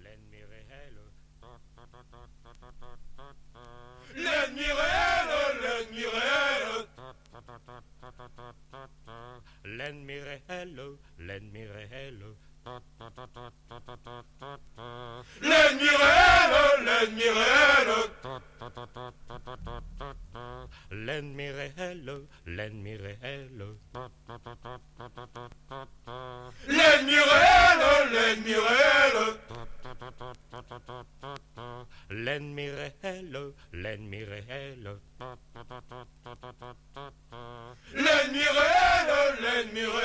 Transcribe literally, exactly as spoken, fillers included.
l'ennemi réel. L'ennemi réel, l'ennemi réel. L'ennemi réel, l'ennemi réel. L'ennemi réel, l'ennemi réel. L'ennemi réel, l'ennemi réel. L'ennemi réel, l'ennemi réel. L'ennemi réel, l'ennemi réel. L'ennemi réel, l'ennemi réel.